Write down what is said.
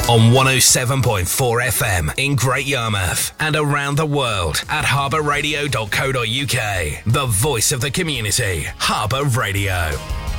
on 107.4 FM in Great Yarmouth and around the world at harbourradio.co.uk. The voice of the community, Harbour Radio.